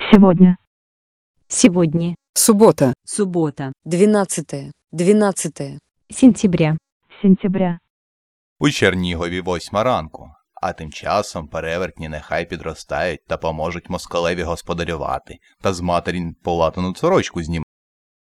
Сегодня. Сегодня. Суббота. Суббота. 12 Сентября. Сентября. У Чернігові 8 ранку, а тим часом перевертні нехай підростають та поможуть москалеві господарювати, та з матері полатану сорочку знімають.